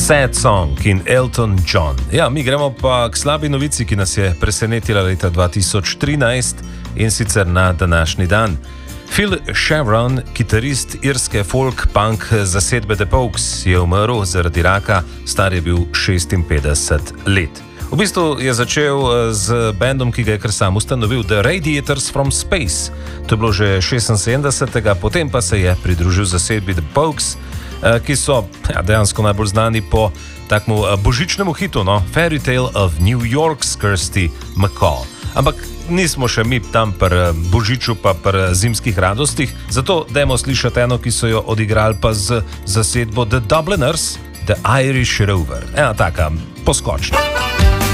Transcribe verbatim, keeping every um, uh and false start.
Sad Song in Elton John. Ja, mi gremo pa k slabi novici, ki nas je presenetila leta dva tisoč trinajst in sicer na današnji dan. Phil Chevron, kitarist irske folk-punk zasedbe The Pogues, je umrl zaradi raka, star je bil šestinpetdeset let. V bistvu je začel z bendom, ki ga je kar sam ustanovil, The Radiators from Space. To je bilo že šestinsedemdesetega, potem pa se je pridružil zasedbi The Pogues, ki so ja, dejansko najbolj znani po takmu božičnemu hitu, no? Fairy Tale of New York s Kirsty MacColl. Ampak nismo še mi tam pri božiču pa pri zimskih radostih, zato dajmo slišati eno, ki so jo odigrali pa z zasedbo The Dubliners, The Irish Rover. Ena taka poskočna.